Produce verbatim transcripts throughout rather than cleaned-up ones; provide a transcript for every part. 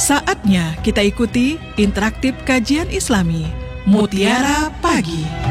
Saatnya kita ikuti interaktif kajian Islami Mutiara Pagi.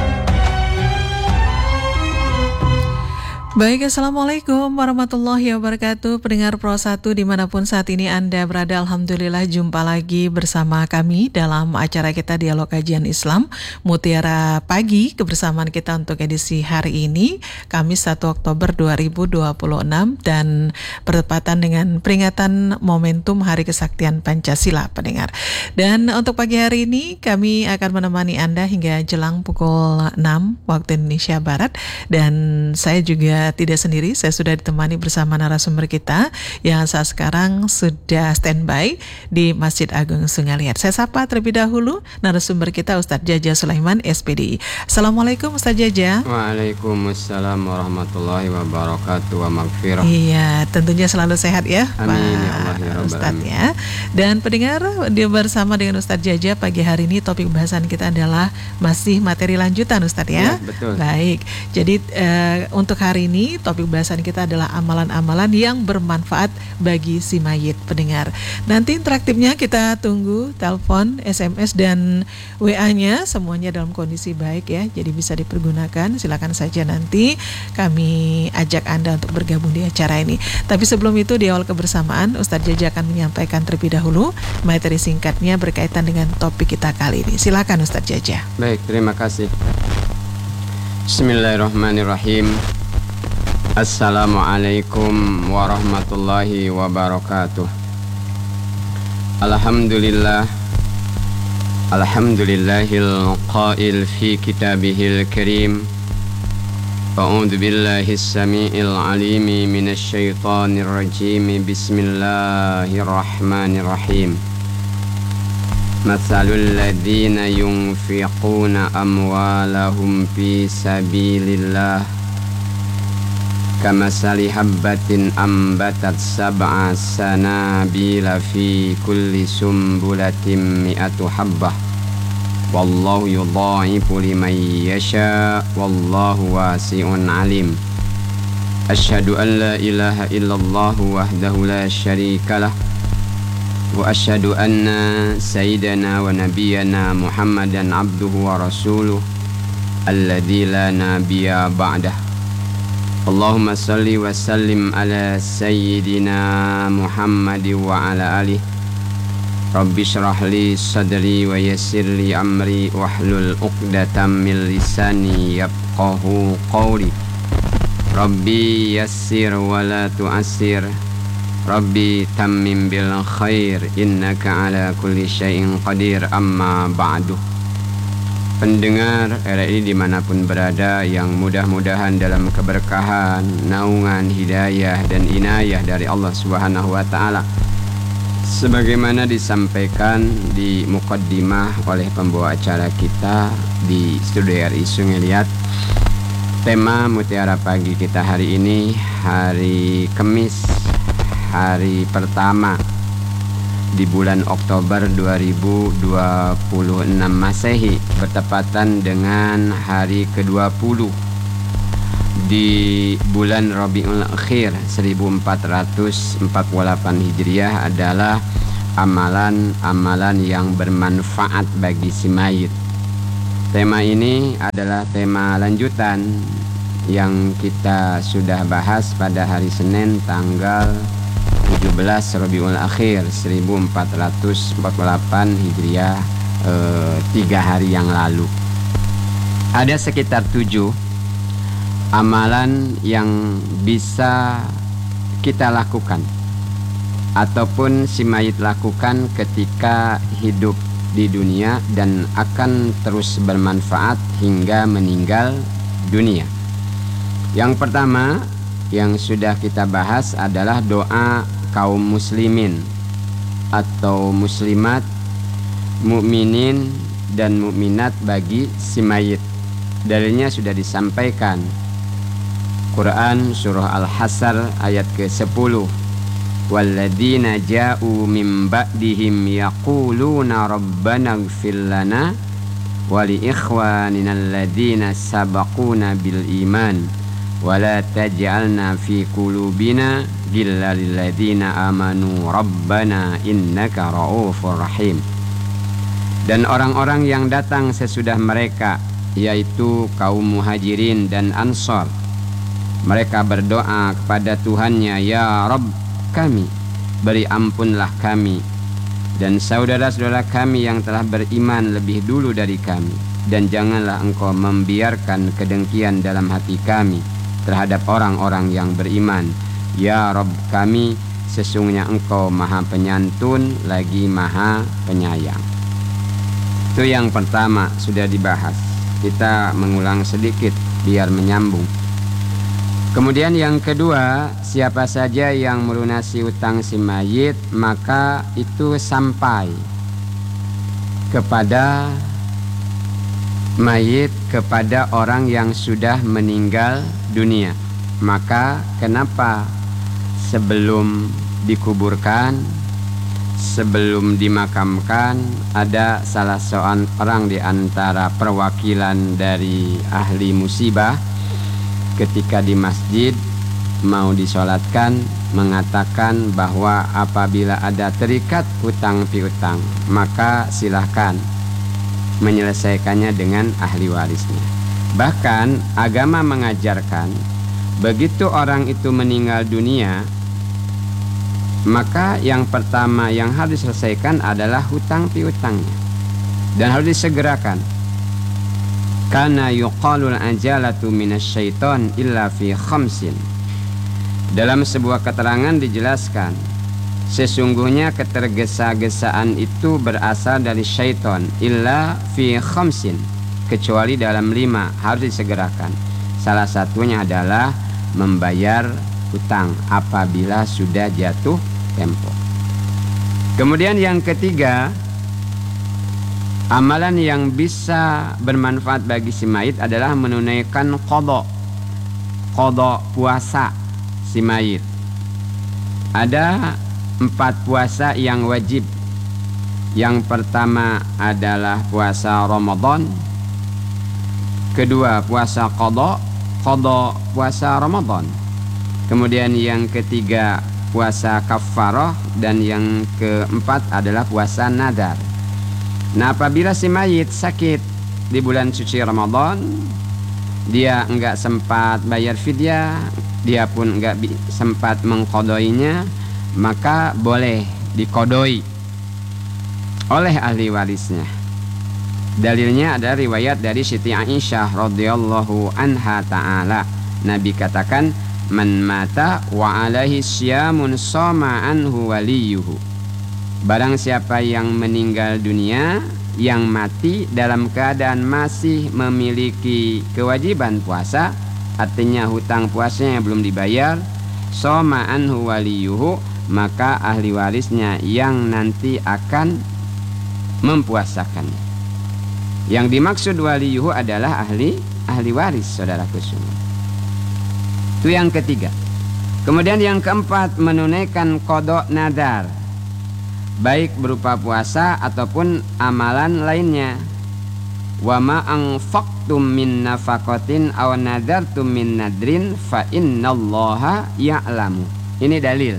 Baik, Assalamualaikum warahmatullahi wabarakatuh. Pendengar Pro satu dimanapun saat ini Anda berada, Alhamdulillah jumpa lagi bersama kami dalam acara kita Dialog Kajian Islam Mutiara Pagi. Kebersamaan kita untuk edisi hari ini Kamis satu Oktober dua ribu dua puluh enam dan bertepatan dengan peringatan momentum Hari Kesaktian Pancasila, pendengar. Dan untuk pagi hari ini kami akan menemani Anda hingga jelang pukul enam waktu Indonesia Barat, dan saya juga tidak sendiri, saya sudah ditemani bersama narasumber kita yang saat sekarang sudah standby di Masjid Agung Sungai Liat. Saya sapa terlebih dahulu narasumber kita Ustadz Jaja Sulaiman S P D I. Assalamualaikum Ustadz Jaja. Waalaikumsalam warahmatullahi wabarakatuh wa maghfirah. Iya, tentunya selalu sehat ya Amin, Pak ya Allah, ya Rabbal Ustadz alamin. ya. Dan pendengar, dia bersama dengan Ustadz Jaja pagi hari ini topik bahasan kita adalah masih materi lanjutan Ustadz ya. Ya, betul. Baik, jadi eh, untuk hari ini Ini topik bahasan kita adalah amalan-amalan yang bermanfaat bagi si mayit, pendengar. Nanti interaktifnya kita tunggu telepon, S M S dan W A-nya semuanya dalam kondisi baik ya. Jadi bisa dipergunakan. Silakan saja nanti kami ajak Anda untuk bergabung di acara ini. Tapi sebelum itu di awal kebersamaan Ustadz Jaja akan menyampaikan terlebih dahulu materi singkatnya berkaitan dengan topik kita kali ini. Silakan Ustadz Jaja. Baik, terima kasih. Bismillahirrahmanirrahim. Assalamualaikum warahmatullahi wabarakatuh. Alhamdulillah. Alhamdulillahil qail fi kitabihil karim. A'udzu billahi as-sami'il 'alimi minasy syaithanir rajim. Bismillahirrahmanirrahim. Matsalul ladzina yunfiquna amwalahum fi sabilillah kamasali habbatin ambatat sab'a sanabila fi kulli sumbulatin mi'atu habbah wallahu yudha'ifu liman yasha wallahu wasi'un alim. Asyhadu an la ilaha illallah wahdahu la syarikalah wa asyhadu anna sayyidana wa nabiyyana Muhammadan abduhu wa rasuluh alladzi la nabiyya ba'dah. Allahumma salli wa sallim ala sayyidina Muhammad wa ala alihi. Rabbi syrah li sadri wa yassir li amri wahlul uqdatam min lisani yafqahu qawli. Rabbi yassir wa la tu'assir. Rabbi tammim bil khair innaka ala kulli syai'in qadir, amma ba'du. Pendengar R R I dimanapun berada, yang mudah-mudahan dalam keberkahan, naungan, hidayah dan inayah dari Allah Subhanahu wa Ta'ala, sebagaimana disampaikan di muqaddimah oleh pembawa acara kita di studio R I Sungai Liat. Tema Mutiara Pagi kita hari ini hari Kamis, hari pertama di bulan Oktober dua ribu dua puluh enam Masehi, bertepatan dengan hari kedua puluh di bulan Rabiul Akhir seribu empat ratus empat puluh delapan Hijriah, adalah amalan-amalan yang bermanfaat bagi si mayit. Tema ini adalah tema lanjutan yang kita sudah bahas pada hari Senin tanggal tujuh belas Rabiul Akhir seribu empat ratus empat puluh delapan Hijriah, eh, tiga hari yang lalu. Ada sekitar tujuh amalan yang bisa kita lakukan ataupun si mayit lakukan ketika hidup di dunia dan akan terus bermanfaat hingga meninggal dunia. Yang pertama yang sudah kita bahas adalah doa kaum muslimin atau muslimat, mukminin dan mukminat bagi si mayit. Dalilnya sudah disampaikan. Quran surah Al-Hasr ayat ke sepuluh. Walladzina ja'u min ba'dihim yaquluna rabbana ighfir lana wa li ikhwanina alladzina sabaquna bil iman wala taj'alna fi qulubina ghillan lil ladzina amanu rabbana innaka ra'ufur rahim. Dan orang-orang yang datang sesudah mereka, yaitu kaum muhajirin dan ansor, mereka berdoa kepada Tuhannya, ya Rabb kami, beri ampunlah kami dan saudara-saudara kami yang telah beriman lebih dulu dari kami, dan janganlah engkau membiarkan kedengkian dalam hati kami terhadap orang-orang yang beriman. Ya Rabb kami, sesungguhnya engkau maha penyantun lagi maha penyayang. Itu yang pertama sudah dibahas. Kita mengulang sedikit biar menyambung. Kemudian yang kedua, siapa saja yang melunasi utang si mayit, maka itu sampai kepada mayit, kepada orang yang sudah meninggal dunia. Maka kenapa sebelum dikuburkan, sebelum dimakamkan, ada salah seorang orang di antara perwakilan dari ahli musibah ketika di masjid mau disolatkan mengatakan bahwa apabila ada terikat hutang piutang, maka silahkan menyelesaikannya dengan ahli warisnya. Bahkan agama mengajarkan begitu orang itu meninggal dunia, maka yang pertama yang harus diselesaikan adalah hutang piutangnya, dan harus disegerakan. Karena yuqalul ajalatu minasyaiton illa fi khamsin. Dalam sebuah keterangan dijelaskan, sesungguhnya ketergesa-gesaan itu berasal dari syaitan, illa fi khamsin, kecuali dalam lima, harus disegerakan. Salah satunya adalah membayar hutang apabila sudah jatuh tempo. Kemudian yang ketiga, amalan yang bisa bermanfaat bagi si mayit adalah menunaikan qada, qada puasa si mayit. Ada empat puasa yang wajib. Yang pertama adalah puasa Ramadan. Kedua puasa qada, qada puasa Ramadan. Kemudian yang ketiga puasa kafarah, dan yang keempat adalah puasa nadar. Nah, apabila si mayit sakit di bulan suci Ramadan, dia enggak sempat bayar fidyah, dia pun enggak sempat mengqadainya, maka boleh diqadai oleh ahli warisnya. Dalilnya ada riwayat dari Siti Aisyah radhiyallahu anha ta'ala. Nabi katakan, man mata wa alaihi syamun shoma anhu waliyuhu. Barang siapa yang meninggal dunia, yang mati dalam keadaan masih memiliki kewajiban puasa, artinya hutang puasanya belum dibayar, shoma anhu waliyuhu, maka ahli warisnya yang nanti akan mempuasakannya. Yang dimaksud waliyuhu adalah ahli ahli waris, saudaraku semua. Itu yang ketiga. Kemudian yang keempat, menunaikan qada nadar, baik berupa puasa ataupun amalan lainnya. Wa ma anfaqtum min nafaqatin aw nadartum min nadrin fa innallaha ya'lamu. Ini dalil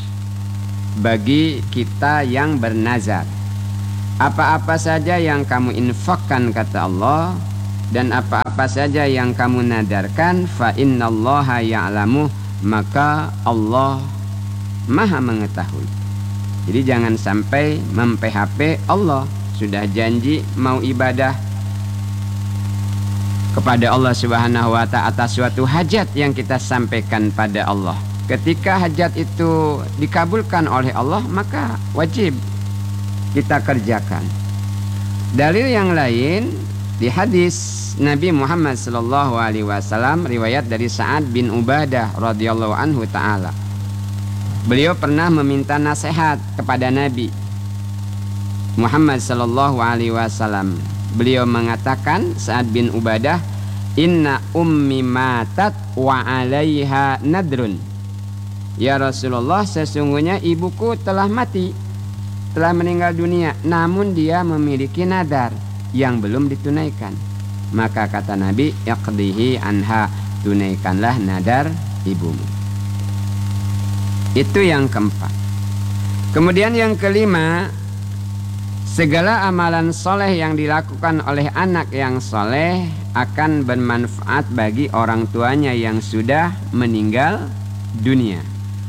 bagi kita yang bernazar. Apa-apa saja yang kamu infakkan, kata Allah, dan apa-apa saja yang kamu nadarkan, fa innallaha ya'lamu, maka Allah maha mengetahui. Jadi jangan sampai mem-P H P Allah. Sudah janji mau ibadah kepada Allah Subhanahu wa ta'ala atas suatu hajat yang kita sampaikan pada Allah. Ketika hajat itu dikabulkan oleh Allah, maka wajib kita kerjakan. Dalil yang lain di hadis Nabi Muhammad sallallahu alaihi wasallam, riwayat dari Sa'ad bin Ubadah radhiyallahu anhu ta'ala. Beliau pernah meminta nasihat kepada Nabi Muhammad sallallahu alaihi wasallam. Beliau mengatakan, Sa'ad bin Ubadah, inna ummi matat wa alaiha nadrun. Ya Rasulullah, sesungguhnya ibuku telah mati, telah meninggal dunia, namun dia memiliki nadar yang belum ditunaikan. Maka kata Nabi, yaqdihi anha, tunaikanlah nadar ibumu. Itu yang keempat. Kemudian yang kelima, segala amalan soleh yang dilakukan oleh anak yang soleh akan bermanfaat bagi orang tuanya yang sudah meninggal dunia.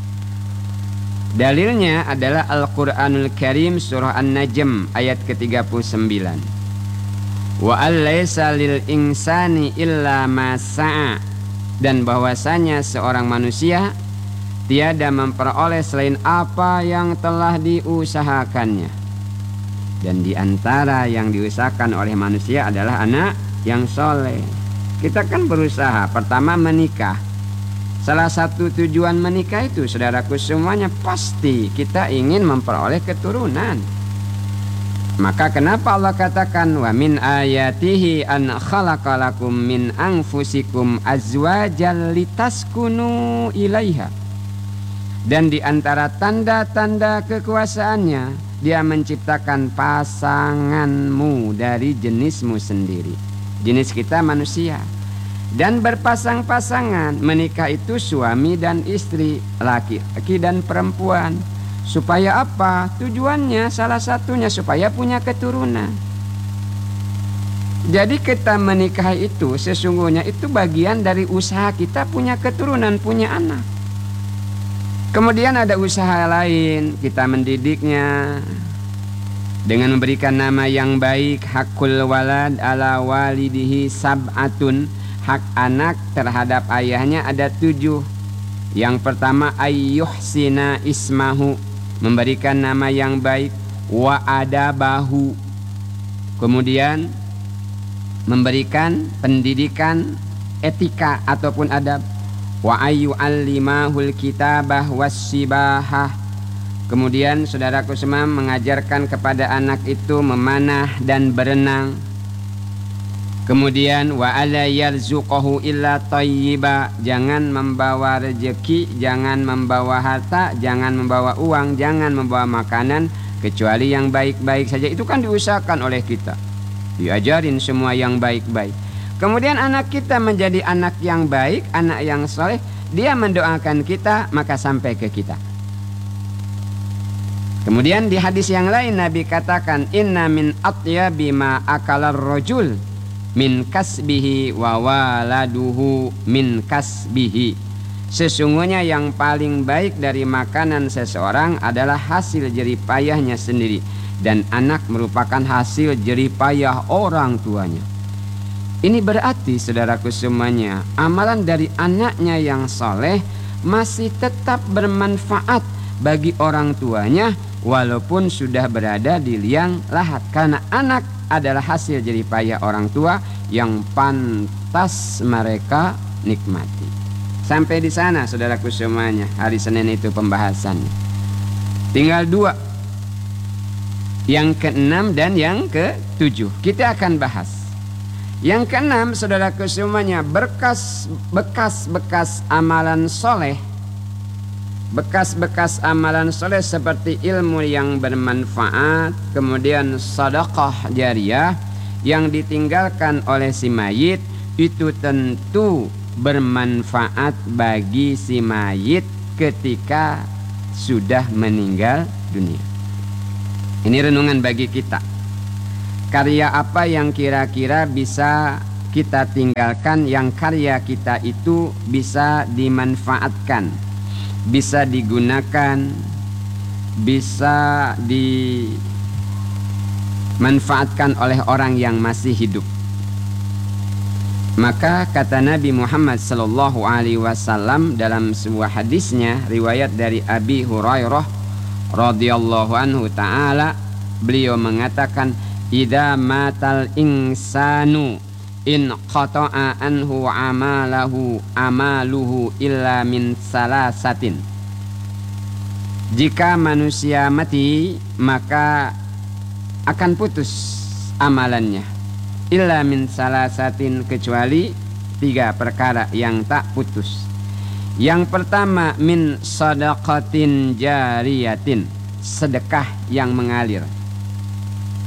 Dalilnya adalah Al-Quranul Karim surah An-Najm ayat ke tiga puluh sembilan. Wa allaysa lil insani illa ma sa'a, dan bahwasanya seorang manusia tiada memperoleh selain apa yang telah diusahakannya. Dan di antara yang diusahakan oleh manusia adalah anak yang soleh. Kita kan berusaha, pertama menikah. Salah satu tujuan menikah itu, saudaraku semuanya, pasti kita ingin memperoleh keturunan. Maka kenapa Allah katakan wa min ayatihi an khalaqalakum min anfusikum azwajal litaskunu ilaiha. Dan di antara tanda-tanda kekuasaannya, dia menciptakan pasanganmu dari jenismu sendiri. Jenis kita manusia. Dan berpasang-pasangan, menikah itu suami dan istri, laki-laki dan perempuan. Supaya apa? Tujuannya salah satunya supaya punya keturunan. Jadi kita menikah itu sesungguhnya itu bagian dari usaha kita punya keturunan, punya anak. Kemudian ada usaha lain, kita mendidiknya dengan memberikan nama yang baik. Hakul walad ala walidihi sab'atun. Hak anak terhadap ayahnya ada tujuh. Yang pertama ayyuhsina ismahu, memberikan nama yang baik. Wa adabahu, kemudian memberikan pendidikan etika ataupun adab. Wa ayyu'allimahul kitabah wassibahah, kemudian saudaraku semua mengajarkan kepada anak itu memanah dan berenang. Kemudian wa ala yarzuqahu illa thayyiba, jangan membawa rezeki, jangan membawa harta, jangan membawa uang, jangan membawa makanan kecuali yang baik-baik saja. Itu kan diusahakan oleh kita, diajarin semua yang baik-baik. Kemudian anak kita menjadi anak yang baik, anak yang soleh, dia mendoakan kita, maka sampai ke kita. Kemudian di hadis yang lain Nabi katakan, inna min atyabi ma akalar rajul min kasbihi wa waladuhu min kasbihi. Sesungguhnya yang paling baik dari makanan seseorang adalah hasil jerih payahnya sendiri, dan anak merupakan hasil jerih payah orang tuanya. Ini berarti saudaraku semuanya, amalan dari anaknya yang soleh masih tetap bermanfaat bagi orang tuanya walaupun sudah berada di liang lahat, karena anak adalah hasil jerih payah orang tua yang pantas mereka nikmati. Sampai di sana saudaraku semuanya, hari Senin itu pembahasannya. Tinggal dua, yang keenam dan yang ketujuh kita akan bahas. Yang keenam saudaraku semuanya, berkas bekas-bekas amalan soleh. Bekas-bekas amalan soleh seperti ilmu yang bermanfaat, kemudian sedekah jariyah yang ditinggalkan oleh si mayit, itu tentu bermanfaat bagi si mayit ketika sudah meninggal dunia. Ini renungan bagi kita. Karya apa yang kira-kira bisa kita tinggalkan, yang karya kita itu bisa dimanfaatkan, bisa digunakan, bisa dimanfaatkan oleh orang yang masih hidup. Maka kata Nabi Muhammad sallallahu alaihi wasallam dalam sebuah hadisnya riwayat dari Abi Hurairah radhiyallahu anhu ta'ala, beliau mengatakan, idza matal insanu in qata'a anhu amalahu amaluhu illa min salasatin. Jika manusia mati, maka akan putus amalannya, illa min salasatin, kecuali tiga perkara yang tak putus. Yang pertama, min sadaqatin jariyatin, sedekah yang mengalir,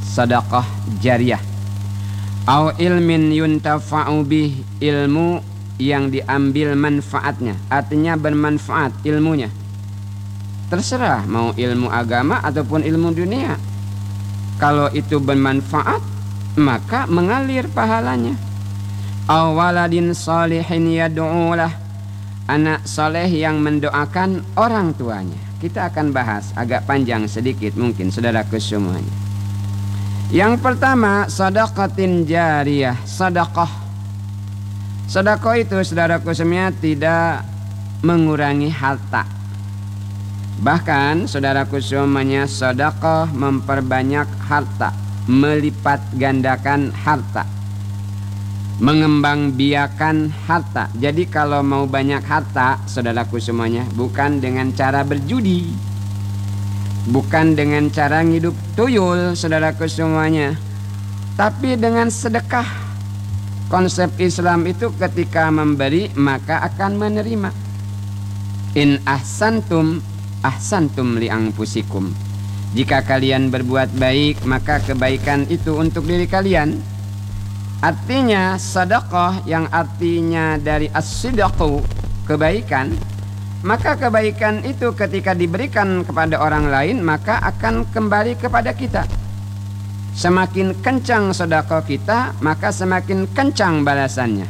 sedekah jariyah. Au ilmin yuntafa'u bih, ilmu yang diambil manfaatnya, artinya bermanfaat ilmunya. Terserah mau ilmu agama ataupun ilmu dunia. Kalau itu bermanfaat, maka mengalir pahalanya. Awaladin salihin yad'ulah, anak soleh yang mendoakan orang tuanya. Kita akan bahas agak panjang sedikit mungkin saudaraku semuanya. Yang pertama, sedekatin jariyah, sedekah. Sedekah itu saudaraku semuanya tidak mengurangi harta. Bahkan saudaraku semuanya, sedekah memperbanyak harta, melipat gandakan harta, mengembangbiakan harta. Jadi kalau mau banyak harta, saudaraku semuanya, bukan dengan cara berjudi, bukan dengan cara ngidup tuyul, saudaraku semuanya, tapi dengan sedekah. Konsep Islam itu ketika memberi maka akan menerima. In ahsantum ahsantum li anfusikum. Jika kalian berbuat baik, maka kebaikan itu untuk diri kalian. Artinya sedekah yang artinya dari as-sidqu, kebaikan, maka kebaikan itu ketika diberikan kepada orang lain maka akan kembali kepada kita. Semakin kencang sedekah kita, maka semakin kencang balasannya.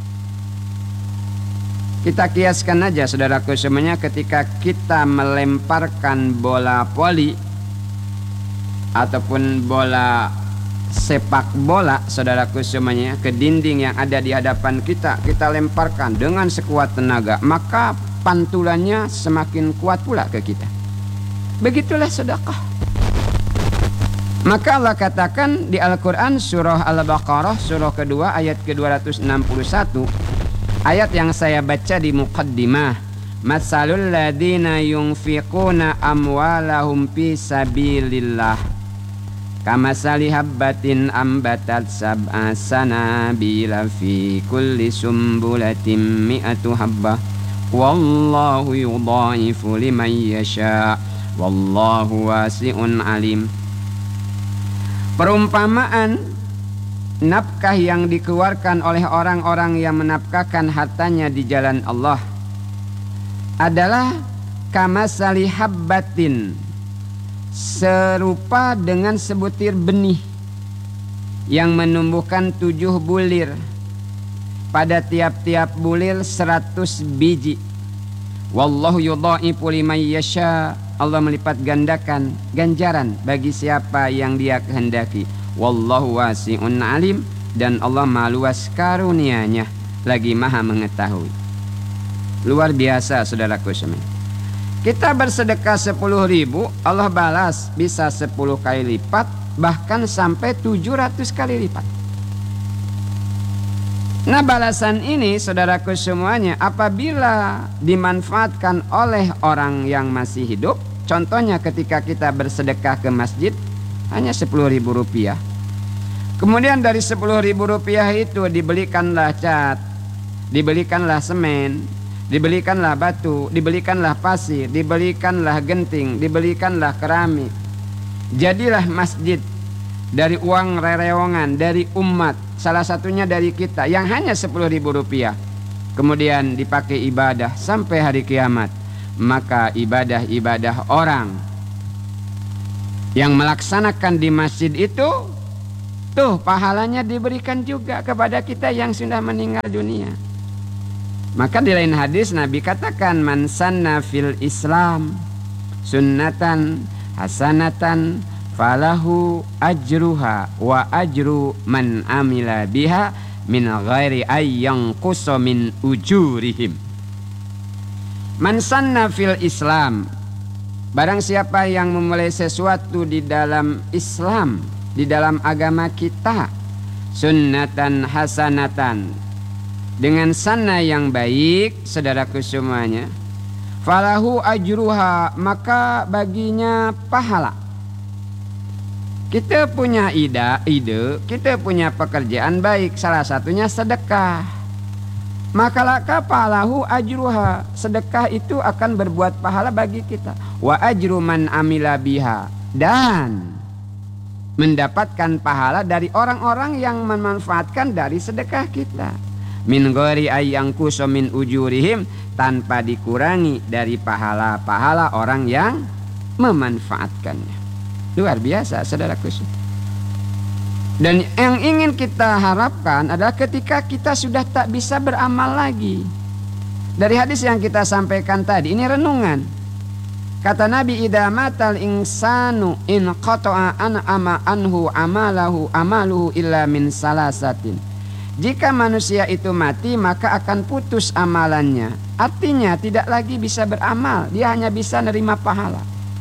Kita kiaskan aja saudaraku semuanya, ketika kita melemparkan bola voli ataupun bola sepak bola saudaraku semuanya ke dinding yang ada di hadapan kita, kita lemparkan dengan sekuat tenaga, maka pantulannya semakin kuat pula ke kita. Begitulah sedekah. Maka Allah katakan di Al-Quran surah Al-Baqarah surah kedua ayat ke dua ratus enam puluh satu, ayat yang saya baca di muqaddimah, masalul ladina yunfiquna amwalahum fi sabilillah kamasali habbatin ambatat sab'a sanabila fi kulli sumbulatin mi'atu habbah wallahu yudha'ifu liman yasha wallahu wasi'un alim. Perumpamaan nafkah yang dikeluarkan oleh orang-orang yang menafkahkan hartanya di jalan Allah adalah kamasali habbatin, serupa dengan sebutir benih yang menumbuhkan tujuh bulir, pada tiap-tiap bulir seratus biji. Wallahu yudha'ifu liman yasha, Allah melipat gandakan ganjaran bagi siapa yang Dia kehendaki. Wallahu wasi'un alim, dan Allah maha luas karunia-Nya, lagi maha mengetahui. Luar biasa saudaraku semuanya. Kita bersedekah sepuluh ribu, Allah balas bisa sepuluh kali lipat, bahkan sampai tujuh ratus kali lipat. Nah, balasan ini saudaraku semuanya apabila dimanfaatkan oleh orang yang masih hidup. Contohnya ketika kita bersedekah ke masjid hanya sepuluh ribu rupiah. Kemudian dari sepuluh ribu rupiah itu dibelikanlah cat, dibelikanlah semen, dibelikanlah batu, dibelikanlah pasir, dibelikanlah genting, dibelikanlah keramik. Jadilah masjid dari uang rerewongan, dari umat, salah satunya dari kita yang hanya sepuluh ribu rupiah. Kemudian dipakai ibadah sampai hari kiamat. Maka ibadah-ibadah orang yang melaksanakan di masjid itu, tuh pahalanya diberikan juga kepada kita yang sudah meninggal dunia. Maka di lain hadis Nabi katakan, man sanna fil Islam sunnatan hasanatan falahu ajruha wa ajru man amila biha min ghairi ayyang qusa min ujurihim. Man sanna fil Islam, barang siapa yang memulai sesuatu di dalam Islam, di dalam agama kita, sunnatan hasanatan, dengan sana yang baik, saudaraku semuanya, falahu ajruha, maka baginya pahala. Kita punya ide, ide, kita punya pekerjaan baik, salah satunya sedekah. Maka laka palahu ajruha, sedekah itu akan berbuat pahala bagi kita. Wa ajru man amila biha, dan mendapatkan pahala dari orang-orang yang memanfaatkan dari sedekah kita. min ghairi ayyangkusu min ujurihim, tanpa dikurangi dari pahala-pahala orang yang memanfaatkannya. Luar biasa saudaraku. Dan yang ingin kita harapkan adalah ketika kita sudah tak bisa beramal lagi. Dari hadis yang kita sampaikan tadi, ini renungan. Kata Nabi, idza matal insanu in qata'a an ama anhu amalahu amaluhu illa min salasatin. Jika manusia itu mati, maka akan putus amalannya. Artinya tidak lagi bisa beramal, dia hanya bisa nerima pahala.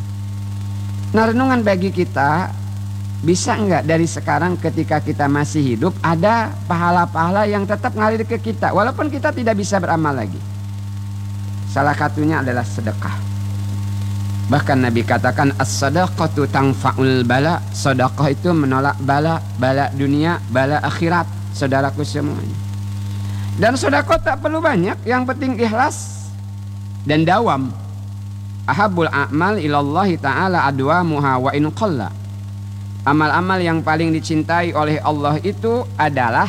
Nah, renungan bagi kita, bisa enggak dari sekarang ketika kita masih hidup ada pahala-pahala yang tetap ngalir ke kita walaupun kita tidak bisa beramal lagi. Salah satunya adalah sedekah. Bahkan Nabi katakan as-sadaqatu tanfa'ul bala. Sedekah itu menolak bala, bala dunia, bala akhirat, saudaraku semuanya. Dan sedekah tak perlu banyak, yang penting ikhlas dan dawam. Ahabul a'mal ilallahi ta'ala adwamuha wa in qalla. Amal-amal yang paling dicintai oleh Allah itu adalah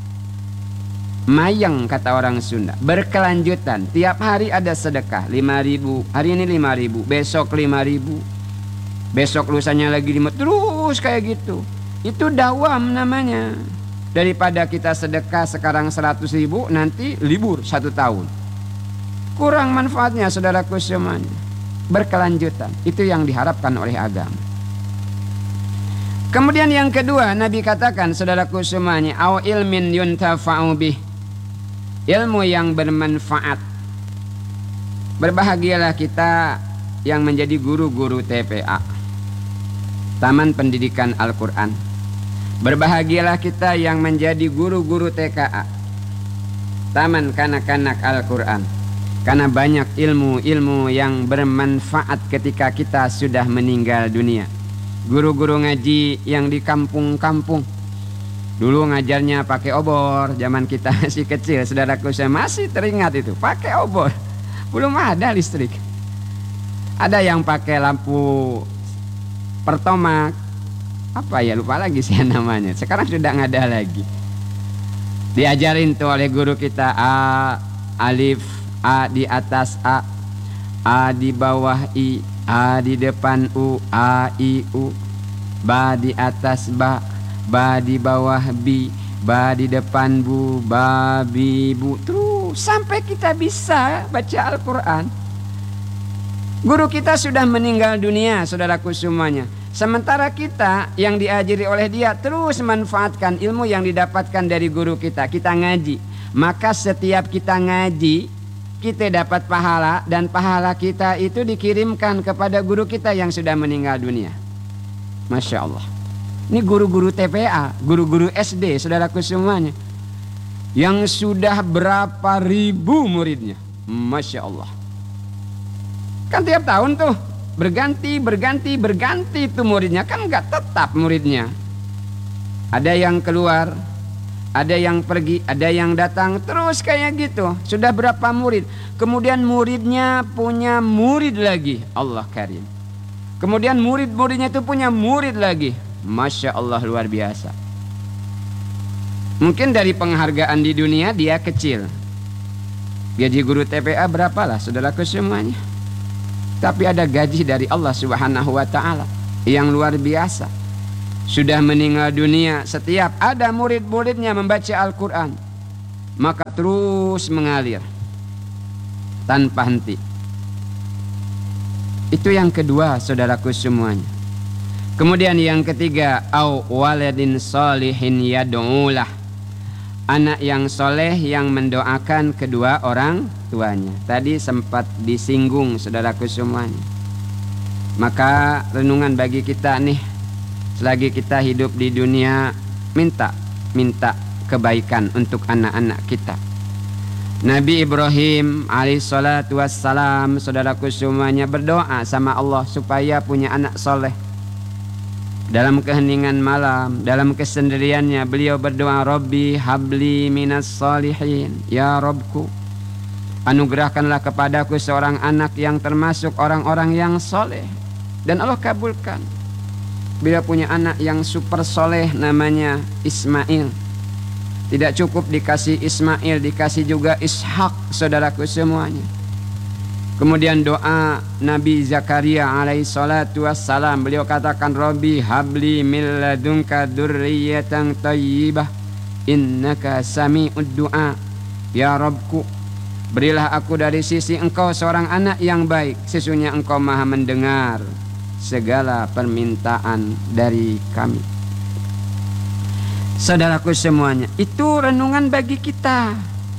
mayang, kata orang Sunda, berkelanjutan. Tiap hari ada sedekah, lima ribu, hari ini lima ribu, besok lima ribu, besok lusanya lagi lima, terus kayak gitu. Itu dawam namanya. Daripada kita sedekah sekarang seratus ribu, nanti libur satu tahun, kurang manfaatnya saudaraku semuanya. Berkelanjutan, itu yang diharapkan oleh agama. Kemudian yang kedua, Nabi katakan saudaraku semuanya, au ilmin yuntafa'u bih, ilmu yang bermanfaat. Berbahagialah kita yang menjadi guru-guru T P A, Taman Pendidikan Al-Quran. Berbahagialah kita yang menjadi guru-guru T K A, Taman Kanak-Kanak Al-Quran. Karena banyak ilmu-ilmu yang bermanfaat ketika kita sudah meninggal dunia. Guru-guru ngaji yang di kampung-kampung, dulu ngajarnya pakai obor, zaman kita masih kecil, saudaraku saya masih teringat itu, pakai obor, belum ada listrik. Ada yang pakai lampu pertomak, apa ya lupa lagi sih namanya, sekarang sudah nggak ada lagi. Diajarin tuh oleh guru kita, A, alif, A di atas A, A di bawah I, A di depan U, A, I, U. Ba di atas Ba, Ba di bawah Bi, Ba di depan Bu, Ba, Bi, Bu. Terus sampai kita bisa baca Al-Quran. Guru kita sudah meninggal dunia, saudaraku semuanya. Sementara kita yang diajari oleh dia terus manfaatkan ilmu yang didapatkan dari guru kita. Kita ngaji, maka setiap kita ngaji, kita dapat pahala, dan pahala kita itu dikirimkan kepada guru kita yang sudah meninggal dunia. Masya Allah. Ini guru-guru T P A, guru-guru S D, saudaraku semuanya, yang sudah berapa ribu muridnya. Masya Allah. Kan tiap tahun tuh berganti, berganti, berganti tuh muridnya. Kan gak tetap muridnya. Ada yang keluar, ada yang pergi, ada yang datang, terus kayak gitu. Sudah berapa murid, kemudian muridnya punya murid lagi, Allah karim. Kemudian murid-muridnya itu punya murid lagi. Masya Allah, luar biasa. Mungkin dari penghargaan di dunia dia kecil. Gaji guru T P A berapalah saudaraku semuanya. Tapi ada gaji dari Allah Subhanahu wa ta'ala yang luar biasa. Sudah meninggal dunia, setiap ada murid-muridnya membaca Al-Quran, maka terus mengalir tanpa henti. Itu yang kedua saudaraku semuanya. Kemudian yang ketiga, au waladin sholihin yad'ulah, anak yang soleh yang mendoakan kedua orang tuanya. Tadi sempat disinggung saudaraku semuanya. Maka renungan bagi kita nih, selagi kita hidup di dunia, minta minta kebaikan untuk anak-anak kita. Nabi Ibrahim alaihissalatu wassalam, saudaraku semuanya, berdoa sama Allah supaya punya anak soleh. Dalam keheningan malam, dalam kesendiriannya, beliau berdoa, Rabbi habli minas solihin, ya Rabbku, anugerahkanlah kepadaku seorang anak yang termasuk orang-orang yang soleh. Dan Allah kabulkan. Beliau punya anak yang super soleh, namanya Ismail. Tidak cukup dikasih Ismail, dikasih juga Ishak, saudaraku semuanya. Kemudian doa Nabi Zakaria alaihi salatu wassalam, beliau katakan, Rabbi habli min ladunka dzurriyyatan thayyibah innaka sami'ud du'a. Ya Rabbku, berilah aku dari sisi engkau seorang anak yang baik, sesungguhnya engkau maha mendengar segala permintaan dari kami. Saudaraku semuanya, itu renungan bagi kita.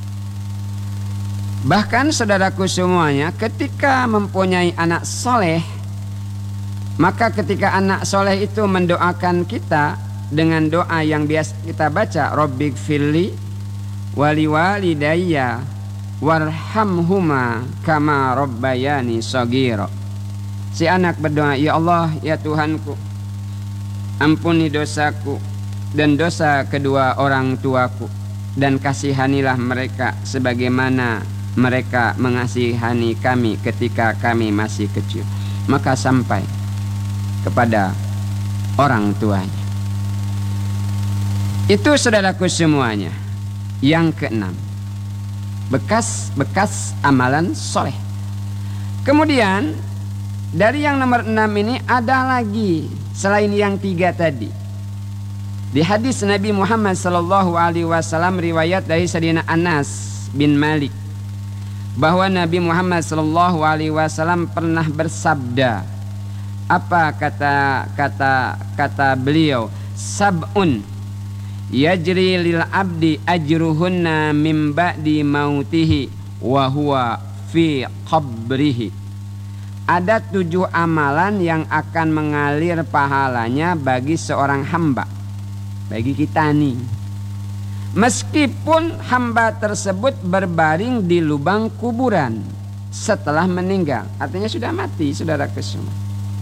Bahkan saudaraku semuanya, ketika mempunyai anak soleh, maka ketika anak soleh itu mendoakan kita dengan doa yang biasa kita baca, Rabbighfirli wali walidayya warhamhuma kama rabbayani shaghira. Si anak berdoa, ya Allah, ya Tuhanku, ampuni dosaku dan dosa kedua orang tuaku, dan kasihanilah mereka sebagaimana mereka mengasihani kami ketika kami masih kecil. Maka sampai kepada orang tuanya. Itu saudaraku semuanya. Yang keenam, bekas-bekas amalan soleh. Kemudian dari yang nomor enam ini ada lagi selain yang tiga tadi. Di hadis Nabi Muhammad sallallahu alaihi wasallam, riwayat dari Sayyidina Anas bin Malik, bahwa Nabi Muhammad sallallahu alaihi wasallam pernah bersabda. Apa kata kata kata beliau? Sab'un yajri lil abdi ajruhunna min ba'di mautihi wa huwa fi qabrihi. Ada tujuh amalan yang akan mengalir pahalanya bagi seorang hamba, bagi kita nih, meskipun hamba tersebut berbaring di lubang kuburan setelah meninggal, artinya sudah mati, saudara semua.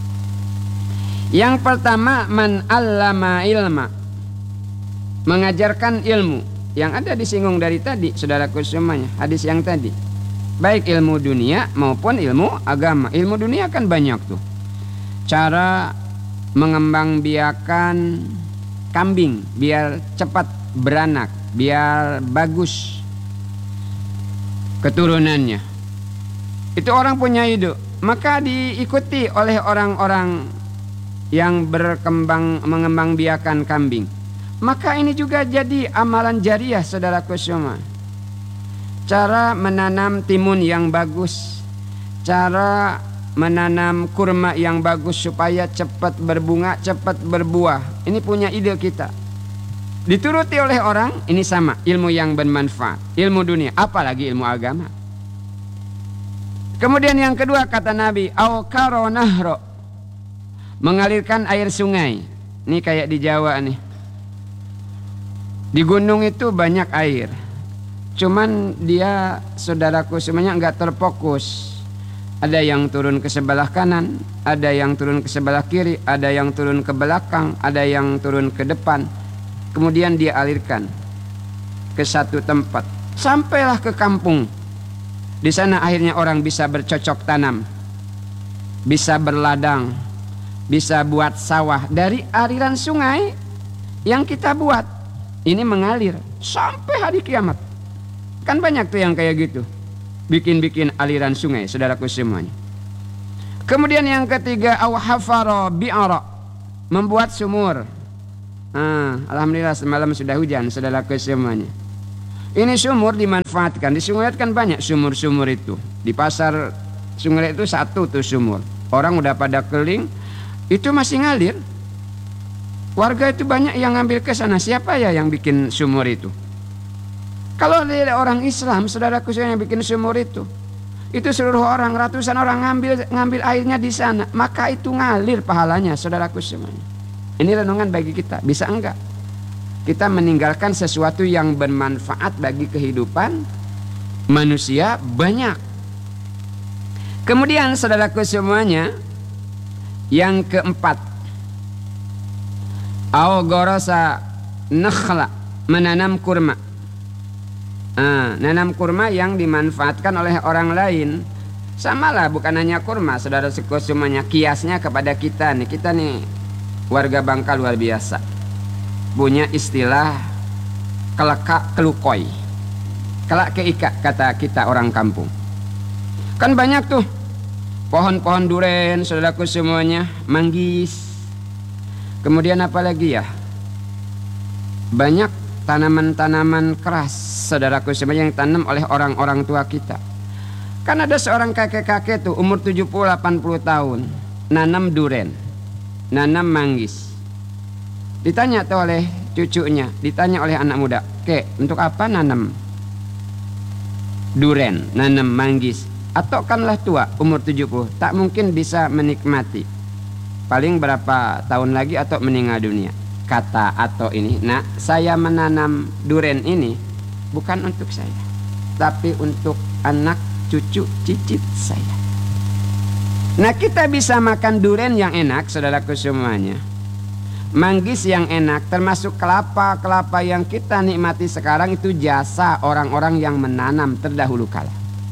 Yang pertama, man allama ilma, mengajarkan ilmu yang ada disinggung dari tadi, saudaraku semuanya, hadis yang tadi, baik ilmu dunia maupun ilmu agama. Ilmu dunia kan banyak tuh, cara mengembangbiakan kambing biar cepat beranak, biar bagus keturunannya. Itu orang punya ide, maka diikuti oleh orang-orang yang berkembang mengembangbiakan kambing. Maka ini juga jadi amalan jariah, saudaraku semua. Cara menanam timun yang bagus, cara menanam kurma yang bagus supaya cepat berbunga, cepat berbuah. Ini punya ide kita. Dituruti oleh orang, ini sama, ilmu yang bermanfaat, ilmu dunia, apalagi ilmu agama. Kemudian yang kedua kata Nabi, au karo nahro, mengalirkan air sungai. Ini kayak di Jawa nih. Di gunung itu banyak air, cuman dia, saudaraku semuanya, enggak terfokus. Ada yang turun ke sebelah kanan, ada yang turun ke sebelah kiri, ada yang turun ke belakang, ada yang turun ke depan. Kemudian dia alirkan ke satu tempat, sampailah ke kampung. Di sana akhirnya orang bisa bercocok tanam, bisa berladang, bisa buat sawah dari aliran sungai yang kita buat. Ini mengalir sampai hari kiamat. Kan banyak tuh yang kayak gitu, bikin-bikin aliran sungai, saudaraku semuanya. Kemudian yang ketiga, au hafara bi'ara, membuat sumur. Ah, alhamdulillah semalam sudah hujan, saudaraku semuanya. Ini sumur dimanfaatkan. Di Sungai kan banyak sumur-sumur itu. Di pasar Sungai itu satu tuh sumur. Orang udah pada keliling, itu masih ngalir. Warga itu banyak yang ngambil ke sana. Siapa ya yang bikin sumur itu? Kalau ada orang Islam, saudaraku yang bikin sumur itu, itu seluruh orang, ratusan orang ngambil ngambil airnya di sana, maka itu ngalir pahalanya, saudaraku semuanya. Ini renungan bagi kita. Bisa enggak kita meninggalkan sesuatu yang bermanfaat bagi kehidupan manusia banyak? Kemudian saudaraku semuanya, yang keempat, au gorosa nakhla, menanam kurma. Nah, nanam kurma yang dimanfaatkan oleh orang lain. Samalah, bukan hanya kurma, saudara-saudara semuanya, kiasnya kepada kita nih. Kita nih warga Bangka luar biasa, punya istilah kelekak kelukoi, kelak keika kata kita orang kampung. Kan banyak tuh pohon-pohon duren, saudaraku semuanya, manggis. Kemudian apa lagi ya? Banyak tanaman-tanaman keras, saudaraku semuanya, yang tanam oleh orang-orang tua kita. Kan ada seorang kakek-kakek tuh umur tujuh puluh delapan puluh tahun, nanam duren, nanam manggis. Ditanya tuh oleh cucunya, ditanya oleh anak muda, "Kek, untuk apa nanam duren, nanam manggis? Atau kanlah tua, umur tujuh puluh, tak mungkin bisa menikmati. Paling berapa tahun lagi atau meninggal dunia." Kata Ato ini, "Nah, saya menanam duren ini bukan untuk saya, tapi untuk anak cucu cicit saya." Nah, kita bisa makan duren yang enak, saudaraku semuanya, manggis yang enak, termasuk kelapa-kelapa yang kita nikmati sekarang, itu jasa orang-orang yang menanam terdahulu kala.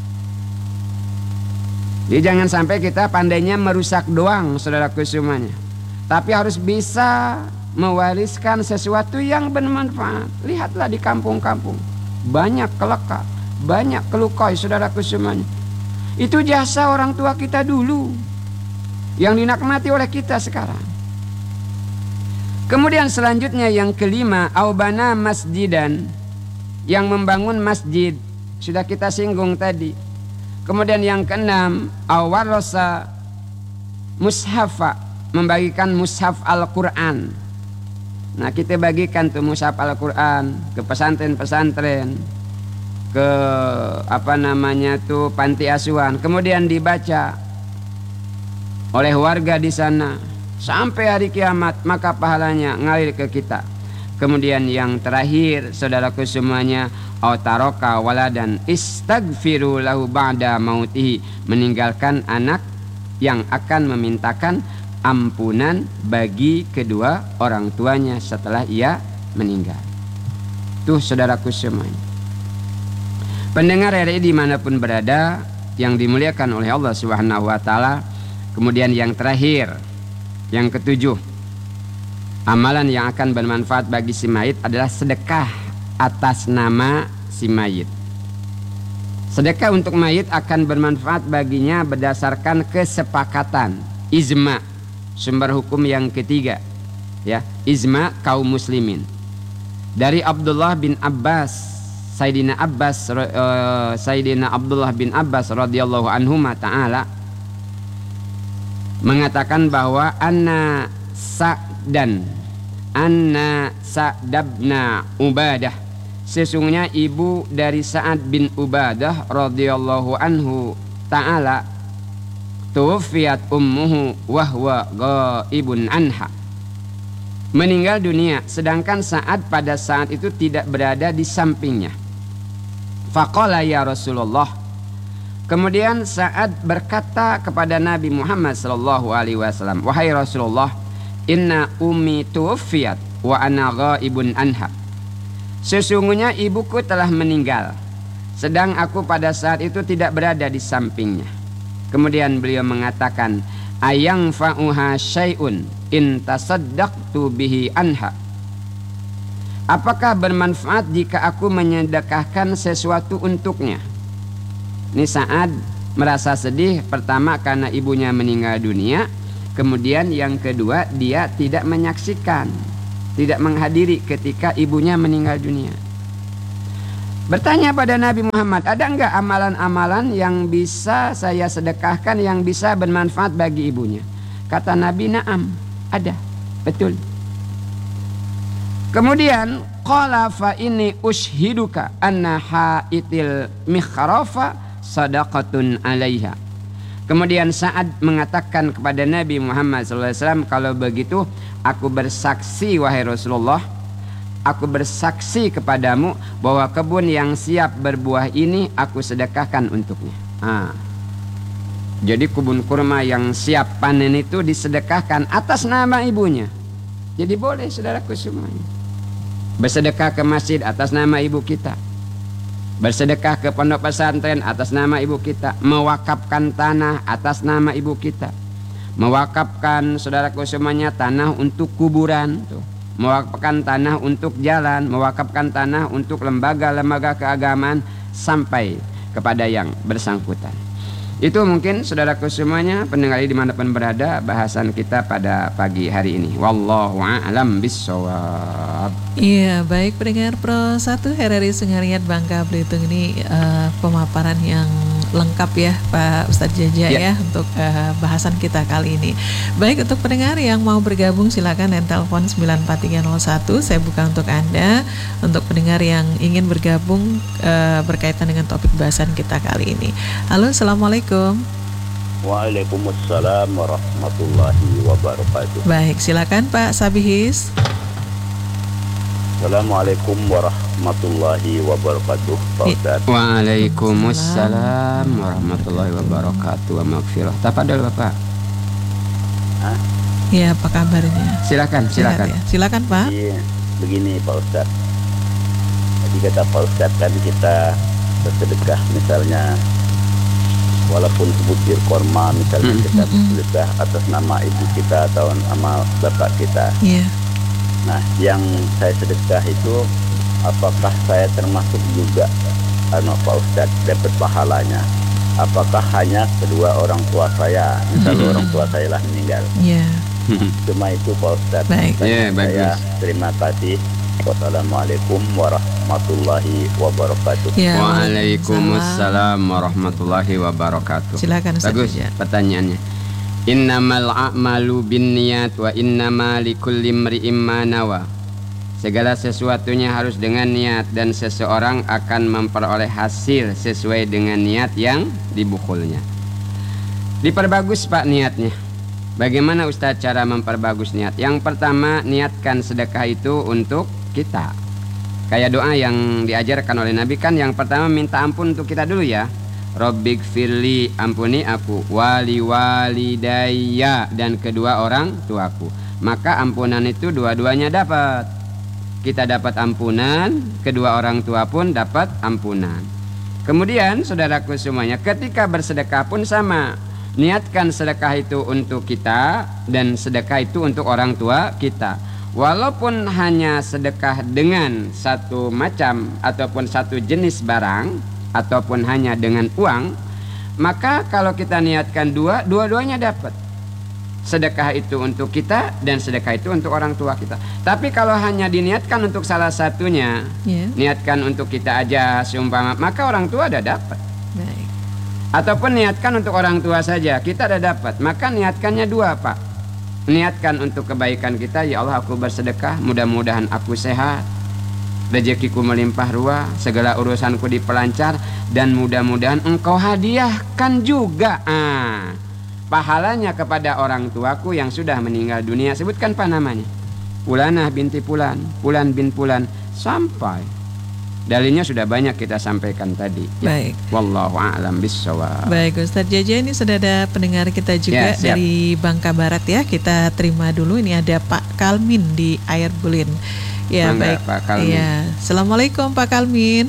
Jadi jangan sampai kita pandainya merusak doang, saudaraku semuanya, tapi harus bisa mewariskan sesuatu yang bermanfaat. Lihatlah di kampung-kampung, banyak kelekak, banyak kelukoi, saudaraku semuanya. Itu jasa orang tua kita dulu yang dinikmati oleh kita sekarang. Kemudian selanjutnya yang kelima, aubana masjidan, yang membangun masjid, sudah kita singgung tadi. Kemudian yang keenam, awarrosa mushafa, membagikan mushaf Al-Quran. Nah, kita bagikan tuh mushaf Al-Quran ke pesantren-pesantren, ke apa namanya tuh panti asuhan, kemudian dibaca oleh warga di sana sampai hari kiamat, maka pahalanya ngalir ke kita. Kemudian yang terakhir, saudaraku semuanya, autaroka waladan istagfiru lahu ba'da mautihi, meninggalkan anak yang akan memintakan ampunan bagi kedua orang tuanya setelah ia meninggal. Tuh saudaraku semuanya, pendengar R R I dimanapun berada yang dimuliakan oleh Allah Subhanahu wa Ta'ala. Kemudian yang terakhir, yang ketujuh, amalan yang akan bermanfaat bagi si mayit adalah sedekah atas nama si mayit. Sedekah untuk mayit akan bermanfaat baginya berdasarkan kesepakatan ijma, sumber hukum yang ketiga, ya, ijma kaum muslimin. Dari Abdullah bin Abbas, Sayyidina Abbas, uh, Sayyidina Abdullah bin Abbas radhiyallahu anhuma ta'ala mengatakan bahwa anna Sa'dan anna Sa'dabna Ubadah, sesungguhnya ibu dari Sa'ad bin Ubadah radhiyallahu anhu ta'ala, tuwfiyat ummuhu wahwa ghaibun anha, meninggal dunia sedangkan Sa'ad pada saat itu tidak berada di sampingnya. Faqala ya Rasulullah, kemudian Sa'ad berkata kepada Nabi Muhammad sallallahu alaihi wasallam, "Wahai Rasulullah, inna ummi tuwfiyat wa ana ghaibun anha." Sesungguhnya ibuku telah meninggal, sedang aku pada saat itu tidak berada di sampingnya. Kemudian beliau mengatakan, ayang fa'uha syai'un in tasaddaqtu bihi anha. Apakah bermanfaat jika aku menyedekahkan sesuatu untuknya? Ini Sa'ad merasa sedih, pertama karena ibunya meninggal dunia, kemudian yang kedua dia tidak menyaksikan, tidak menghadiri ketika ibunya meninggal dunia. Bertanya pada Nabi Muhammad, ada enggak amalan-amalan yang bisa saya sedekahkan yang bisa bermanfaat bagi ibunya? Kata Nabi, na'am, ada, betul. Kemudian qala fa inni ushiduka anna haitil mikhrafa sadaqatun alaiha. Kemudian Sa'ad mengatakan kepada Nabi Muhammad shallallahu alaihi wasallam, kalau begitu aku bersaksi wahai Rasulullah, aku bersaksi kepadamu bahwa kebun yang siap berbuah ini aku sedekahkan untuknya. Ah. Jadi kebun kurma yang siap panen itu disedekahkan atas nama ibunya. Jadi boleh saudaraku semuanya bersedekah ke masjid atas nama ibu kita, bersedekah ke pondok pesantren atas nama ibu kita, mewakafkan tanah atas nama ibu kita, mewakafkan saudaraku semuanya tanah untuk kuburan tuh. mewakafkan tanah untuk jalan, mewakafkan tanah untuk lembaga-lembaga keagamaan sampai kepada yang bersangkutan. Itu mungkin saudaraku semuanya pendengar dimanapun berada bahasan kita pada pagi hari ini. Wallahu a'lam bissawab. Iya, baik pendengar Pro satu R R I Sengariat Bangka Belitung ini uh, pemaparan yang lengkap ya Pak Ustadz Jaja ya, ya untuk uh, bahasan kita kali ini. Baik, untuk pendengar yang mau bergabung silakan dan telepon sembilan empat tiga nol satu, saya buka untuk Anda. Untuk pendengar yang ingin bergabung uh, berkaitan dengan topik bahasan kita kali ini. Halo, Assalamualaikum. Waalaikumsalam warahmatullahi wabarakatuh. Baik, silakan Pak Sabihis. Assalamualaikum warahmatullahi wabarakatuh, Pak Ustaz. Waalaikumsalam warahmatullahi wabarakatuh wa maghfirah. Tafadhol Bapak. Hah? Ya, apa kabarnya? Silakan, silakan. Ya. Silakan Pak. Jadi, begini Pak Ustaz. Tadi kata Pak Ustaz kan kita bersedekah misalnya walaupun sebutir korma misalnya hmm. kita bersedekah atas nama ibu kita atau nama bapak kita. Iya. Yeah. Nah, yang saya sedekah itu apakah saya termasuk juga anu Pak Ustaz dapat pahalanya? Apakah hanya kedua orang tua saya, misalnya mm-hmm. orang tua saya lah meninggal? Iya. Yeah. Cuma itu Pak Ustaz. Baik. Yeah, saya terima kasih. Wassalamualaikum warahmatullahi wabarakatuh. Ya, Waalaikumsalam warahmatullahi wabarakatuh. Silakan Ustaz. Bagus ya pertanyaannya. Innamal a'malu binniyat wa innama likulli imri'im ma nawa. Segala sesuatunya harus dengan niat dan seseorang akan memperoleh hasil sesuai dengan niat yang dibukulnya. Diperbagus Pak niatnya. Bagaimana Ustaz cara memperbagus niat? Yang pertama, niatkan sedekah itu untuk kita. Kayak doa yang diajarkan oleh Nabi kan, yang pertama minta ampun untuk kita dulu ya. Rabbik firli, ampuni aku, wali walidayya, dan kedua orang tuaku. Maka ampunan itu dua-duanya dapat. Kita dapat ampunan, kedua orang tua pun dapat ampunan. Kemudian saudaraku semuanya, ketika bersedekah pun sama. Niatkan sedekah itu untuk kita dan sedekah itu untuk orang tua kita. Walaupun hanya sedekah dengan satu macam ataupun satu jenis barang ataupun hanya dengan uang, maka kalau kita niatkan dua, dua-duanya dapat. Sedekah itu untuk kita dan sedekah itu untuk orang tua kita. Tapi kalau hanya diniatkan untuk salah satunya, yeah. niatkan untuk kita aja seumpama, maka orang tua ada dapat. Baik. Ataupun niatkan untuk orang tua saja, kita ada dapat. Maka niatkannya dua Pak. Niatkan untuk kebaikan kita, ya Allah aku bersedekah, mudah-mudahan aku sehat, rezekiku melimpah ruah, segala urusanku dipelancar, dan mudah-mudahan engkau hadiahkan juga ah, pahalanya kepada orang tuaku yang sudah meninggal dunia. Sebutkan Pak namanya, Pulanah binti Pulan, Pulan bin Pulan, sampai dalilnya sudah banyak kita sampaikan tadi ya. Baik. Wallahu a'lam bissawab. Baik Ustadz Jaja, ini sudah ada pendengar kita juga ya, dari Bangka Barat ya. Kita terima dulu, ini ada Pak Kalmin di Air Bulin. Ya, Mangga, baik Pak Kalmin. Ya. Assalamualaikum Pak Kalmin.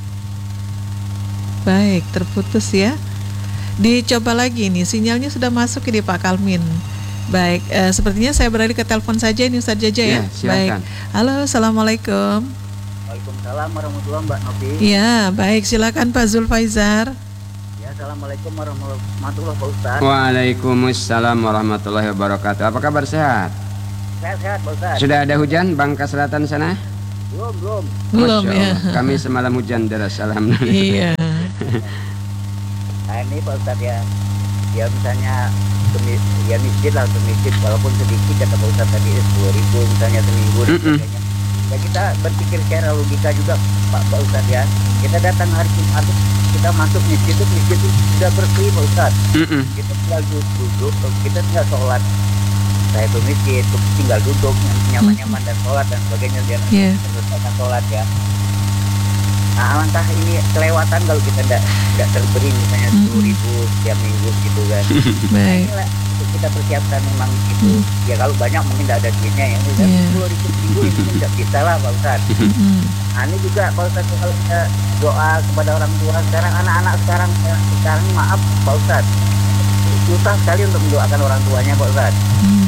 Baik, terputus ya. Dicoba lagi nih, sinyalnya sudah masuk ini Pak Kalmin. Baik, eh, sepertinya saya beralih ke telepon saja ini Ustadz Jaja ya. Ya, baik. Halo, Assalamualaikum. Waalaikumsalam warahmatullahi Mbak Novi. Ya, baik, silakan Pak Zulfaizar. Ya, Assalamualaikum warahmatullahi Pak Ustaz. Waalaikumsalam warahmatullahi wabarakatuh. Apa kabar, sehat? Sehat-sehat Pak Ustaz. Sudah ada hujan Bangka Selatan sana? Belum, belum. Belum ya. Kami semalam hujan deras, alhamdulillah. Iya. Nah ini Pak Ustaz ya, ya misalnya semis, ya miskin lah untuk miskin, walaupun sedikit kata Pak Ustaz tadi sepuluh ribu misalnya seminggu dan sebagainya. Ya kita berpikir secara logika juga Pak Pak Ustaz ya. Kita datang hari Jumat, kita masuk miskin itu miskin itu sudah bersih Pak Ustaz. Mm-mm. Kita tinggal duduk, kita tinggal sholat. Saya itu miskin, tinggal duduk nyaman-nyaman dan sholat dan sebagainya dan yeah. selesaikan sholat ya. Nah alangkah ini kelewatan kalau kita tidak tidak terberi misalnya sepuluh ribu setiap minggu gitu kan. Baik. Nah, inilah kita persiapkan memang itu. Mm. Ya kalau banyak mungkin tidak ada duitnya ya. sepuluh ribu minggu itu tidak bisa lah Pak Ustaz. Mm. Nah ini juga Pak Ustaz kalau kita doa kepada orang tua sekarang, anak-anak sekarang sekarang maaf Pak Ustaz, susah sekali untuk mendoakan orang tuanya Pak Ustaz. Mm.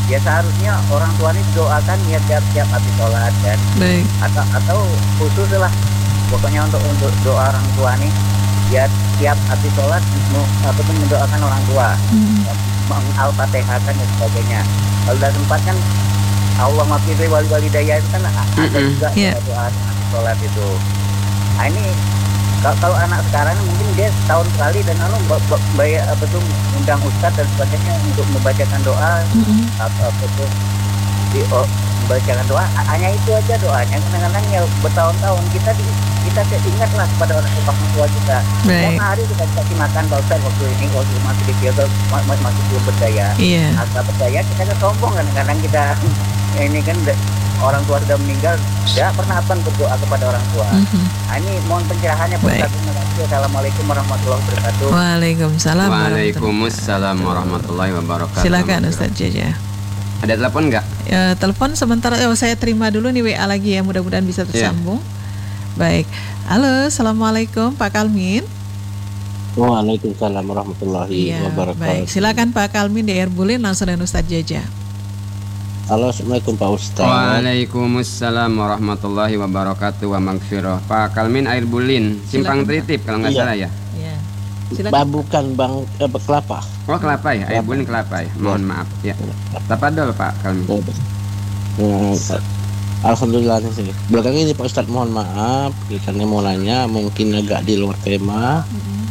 ya seharusnya orang tua ini doakan ya tiap-tiap habis sholat dan Baik. atau atau khusus lah pokoknya untuk untuk doa orang tua nih ya tiap habis sholat mau apa tuh mendoakan orang tua, Hmm. mengal-fatihahkan dan sebagainya. Kalau udah sempat kan Allah maafiri wali wali daya itu kan ada Mm-mm. juga Yeah. ya, doa habis sholat itu. Nah ini kalau, kalau anak sekarang mungkin dia setahun sekali dan anu ba- ba- bayar apa tuh undang ustadz dan sebagainya untuk membacakan doa Mm-mm. apa apa tuh di, oh, membacakan doa a- hanya itu aja doanya. Kadang-kadang ya bertahun-tahun kita di, kita ingatlah kepada orang orang tua kita. Baik. Tiap hari kita kasih makan Pak Ustaz waktu ini waktu masih di Kyoto ma- ma- masih belum berdaya. Iya. Agak berdaya kita kan sombong kan kadang kita ini kan de- orang tua sudah meninggal tidak pernah apa berdoa kepada orang tua. Mhm. Nah, ini mohon pencerahannya Pak Baik. Ustaz. Terima kasih. Assalamualaikum warahmatullahi wabarakatuh. Waalaikumsalam. warahmatullahi Waalaikumsalam warahmatullahi wabarakatuh. Silakan Ustaz Jaja. Ada telepon nggak? Ya, telepon sebentar. Oh, saya terima dulu nih W A lagi ya. Mudah-mudahan bisa tersambung. Baik. Halo, assalamualaikum Pak Kalmin. Waalaikumsalam warahmatullahi Iya. wabarakatuh. Baik. Silakan Pak Kalmin di Erbulin langsung dengan Ustaz Jaja. Halo, assalamualaikum Pak Ustaz. Waalaikumsalam warahmatullahi wabarakatuh wa magfirah. Pak Kalmin Air Bulin, Simpang Silakan, Pak. Tritip kalau nggak Iya. salah ya. Ya. Ba- Silakan. bukan Bang eh, Kelapa. Oh kelapa ya, Air Kelapa. Bulin kelapa ya. Mohon maaf ya. Tapadol Pak Kalmin. Hmm, Alhamdulillah nih sih. Belakang ini Pak Ustaz, mohon maaf karena mau nanya mungkin agak di luar tema,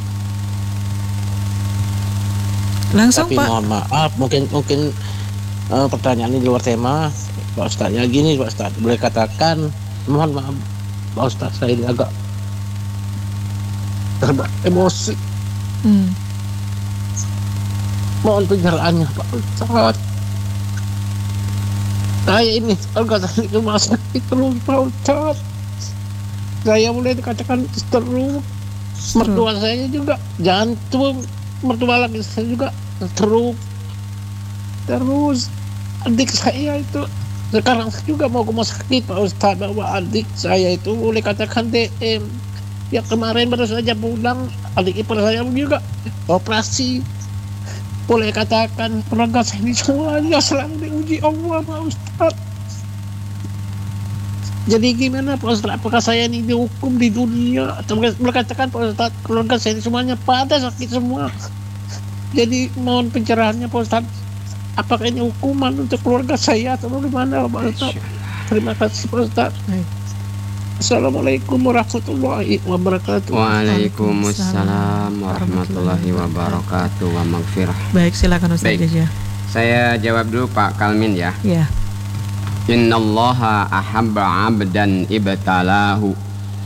Langsung tapi Pak. mohon maaf mungkin mungkin eh, pertanyaan ini di luar tema Pak Ustaz. Ya gini Pak Ustaz, boleh katakan mohon maaf Pak Ustaz, saya ini agak terbawa emosi. Hmm. Mohon pencerahannya Pak Ustaz. Saya ini kalau saya itu masih sakit terus Pak Ustaz. Saya mulai dikatakan terus. Mertua saya juga jantung, mertua lagi saya juga terus. Terus adik saya itu sekarang juga mau ke rumah sakit Pak Ustaz, bahwa adik saya itu boleh katakan D M. Ya kemarin baru saja pulang, adik ipar saya juga operasi. Boleh katakan keluarga saya ini semuanya sedang diuji Allah Pak Ustaz. Jadi gimana Pak Ustaz, apakah saya ini dihukum di dunia atau boleh katakan Pak Ustaz keluarga saya ini semuanya pada sakit semua. Jadi mohon pencerahannya Pak Ustaz, apakah ini hukuman untuk keluarga saya atau bagaimana Pak Ustaz? Terima kasih Pak Ustaz. Baik. Assalamualaikum warahmatullahi wabarakatuh. Waalaikumsalam warahmatullahi wabarakatuh wa magfirah. Baik, silakan Ustaz Baik. Jaja. Saya jawab dulu Pak Kalmin ya. Ya. Innallaha ahabba 'abdan ibtalahu.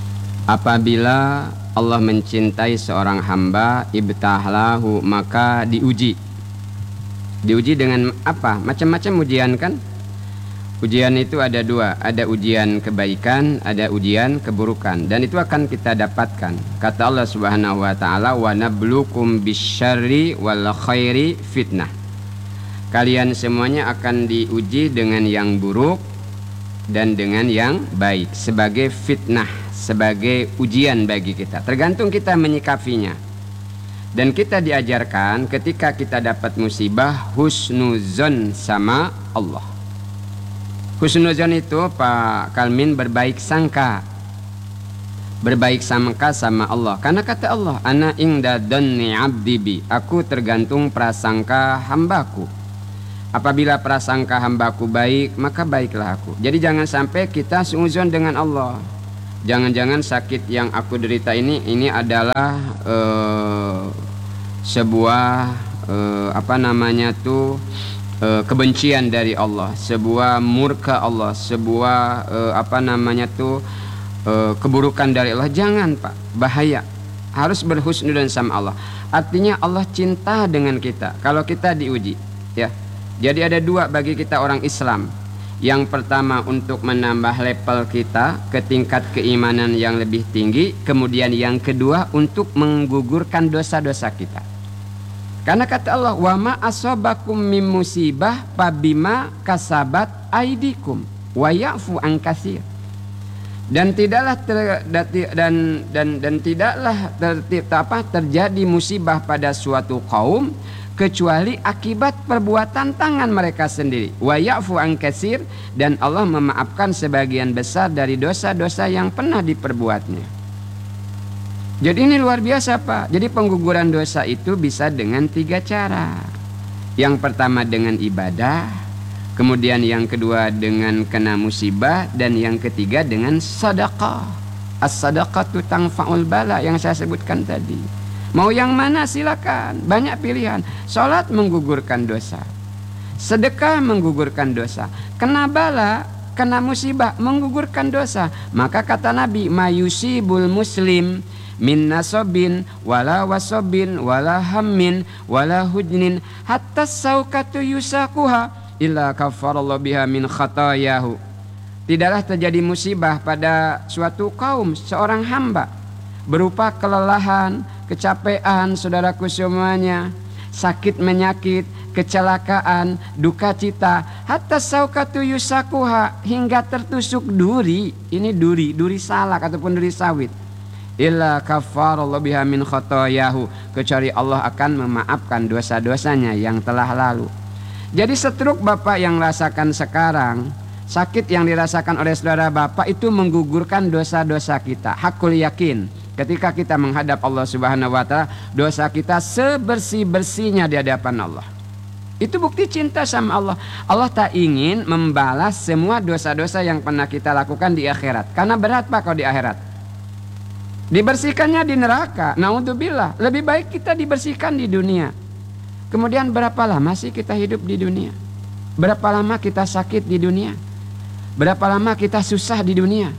Apabila Allah mencintai seorang hamba, ibtalahu, maka diuji. Diuji dengan apa? Macam-macam ujian kan? Ujian itu ada dua, ada ujian kebaikan, ada ujian keburukan, dan itu akan kita dapatkan. Kata Allah Subhanahu wa taala, "Wa nabluukum bisyarri wal khairi fitnah." Kalian semuanya akan diuji dengan yang buruk dan dengan yang baik sebagai fitnah, sebagai ujian bagi kita. Tergantung kita menyikapinya. Dan kita diajarkan ketika kita dapat musibah husnuzon sama Allah. Husnuzon itu Pak Kalmin berbaik sangka, berbaik sangka sama Allah. Karena kata Allah, ana ingda dhanni abdi bi, aku tergantung prasangka hambaku. Apabila prasangka hambaku baik, maka baiklah aku. Jadi jangan sampai kita suuzon dengan Allah. Jangan-jangan sakit yang aku derita ini ini adalah uh, sebuah uh, apa namanya tuh Uh, kebencian dari Allah, sebuah murka Allah, sebuah uh, apa namanya tuh uh, keburukan dari Allah. Jangan Pak, bahaya. Harus berhusnudzon sama Allah. Artinya Allah cinta dengan kita kalau kita diuji, ya. Jadi ada dua bagi kita orang Islam. Yang pertama untuk menambah level kita ke tingkat keimanan yang lebih tinggi. Kemudian yang kedua untuk menggugurkan dosa-dosa kita. Karena kata Allah, wa ma asabakum mim musibah fabima kasabat aidikum wa ya'fu an katsir. Dan tidaklah ter, dan dan dan tidaklah ter, ter, apa, terjadi musibah pada suatu kaum kecuali akibat perbuatan tangan mereka sendiri. Wa ya'fu an katsir, dan Allah memaafkan sebagian besar dari dosa-dosa yang pernah diperbuatnya. Jadi ini luar biasa Pak. Jadi pengguguran dosa itu bisa dengan tiga cara. Yang pertama dengan ibadah, kemudian yang kedua dengan kena musibah, dan yang ketiga dengan sedekah. As-sadaqatu tanfa'ul bala yang saya sebutkan tadi. Mau yang mana silakan, banyak pilihan. Salat menggugurkan dosa, sedekah menggugurkan dosa, kena bala, kena musibah menggugurkan dosa. Maka kata Nabi, mayusibul muslim min nasobin wala wasobin wala hammin wala hujnin hatta saukatu yusakuha illa kafarallahu biha min khatayahu. Tidaklah terjadi musibah pada suatu kaum, seorang hamba, berupa kelelahan, kecapean, saudaraku semuanya, sakit menyakit, kecelakaan, duka cita, hatta saukatu yusakuha, hingga tertusuk duri. Ini duri, duri salak ataupun duri sawit. Illa kafarallahu biha min khatayahu, kecuali Allah akan memaafkan dosa-dosanya yang telah lalu. Jadi stroke Bapak yang rasakan sekarang, sakit yang dirasakan oleh saudara Bapak itu menggugurkan dosa-dosa kita. Hakul yakin, ketika kita menghadap Allah Subhanahu wa taala, dosa kita sebersih-bersihnya di hadapan Allah. Itu bukti cinta sama Allah. Allah tak ingin membalas semua dosa-dosa yang pernah kita lakukan di akhirat, karena berat Pak kalau di akhirat. Dibersihkannya di neraka, naudzubillah. Lebih baik kita dibersihkan di dunia. Kemudian berapa lama sih kita hidup di dunia? Berapa lama kita sakit di dunia? Berapa lama kita susah di dunia?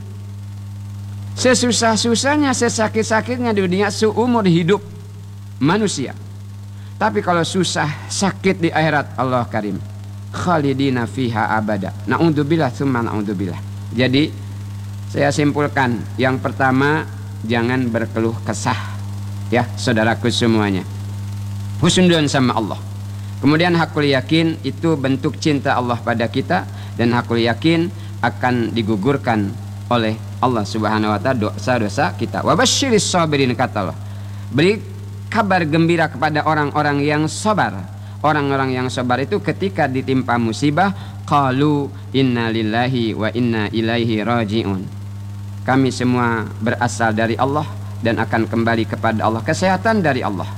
Sesusah-susahnya, sesakit-sakitnya di dunia seumur hidup manusia. Tapi kalau susah, sakit di akhirat, Allah karim, khalidina fiha abada. Naudzubillah tsumma naudzubillah. Jadi saya simpulkan, yang pertama, jangan berkeluh kesah, ya saudaraku semuanya. Husnudon sama Allah. Kemudian hakul yakin, itu bentuk cinta Allah pada kita, dan hakul yakin akan digugurkan oleh Allah Subhanahu wa taala dosa-dosa kita. Wa basyiris sabirin, kata Allah. Beri kabar gembira kepada orang-orang yang sabar. Orang-orang yang sabar itu ketika ditimpa musibah, qalu inna lillahi wa inna ilaihi rajiun. Kami semua berasal dari Allah dan akan kembali kepada Allah. Kesehatan dari Allah,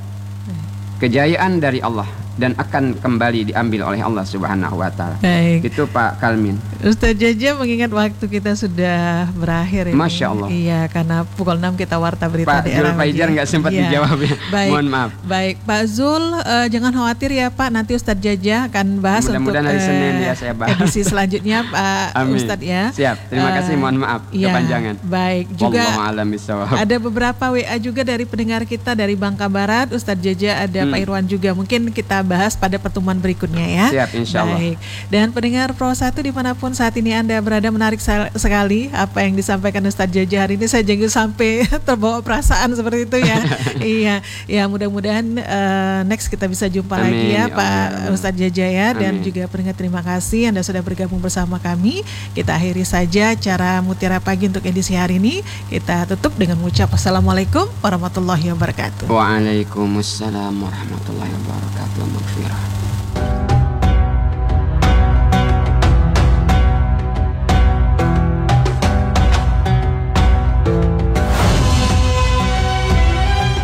kejayaan dari Allah, dan akan kembali diambil oleh Allah Subhanahu wa taala. Baik. Itu Pak Kalmin. Ustaz Jaja mengingat waktu kita sudah berakhir ini. Masya Allah. Iya, karena pukul enam kita warta berita Pak di Zul era Faijar nggak sempat Iya. dijawab ya. Baik. Mohon maaf. Baik, Pak Zul, uh, jangan khawatir ya Pak, nanti Ustaz Jaja akan bahas untuk Mudah-mudahan hari uh, Senin ya saya bahas. edisi selanjutnya Pak Amin. Ustadz ya. Siap. Terima Uh, kasih, mohon maaf iya, kepanjangan. Baik. Juga Wallahu a'lam bishawab. ada beberapa W A juga dari pendengar kita dari Bangka Barat, Ustadz Jaja, ada Hmm. Pak Irwan juga. Mungkin kita bahas pada pertemuan berikutnya ya. Siap, insya Allah. Baik. Dan pendengar Pro satu dimanapun saat ini Anda berada, menarik sal- sekali apa yang disampaikan Ustadz Jaja hari ini. Saya juga sampai terbawa perasaan seperti itu ya. Iya, ya mudah-mudahan uh, next kita bisa jumpa Amin, lagi ya ya Pak Allah. Ustadz Jaja ya. Dan Amin. juga pendengar, terima kasih Anda sudah bergabung bersama kami. Kita akhiri saja acara Mutiara Pagi untuk edisi hari ini. Kita tutup dengan mengucap Assalamualaikum warahmatullahi wabarakatuh. Waalaikumsalam warahmatullahi wabarakatuh. Maghfirah.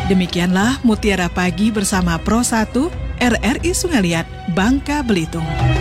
Demikianlah Mutiara Pagi bersama Pro satu R R I Sungai Liat, Bangka Belitung.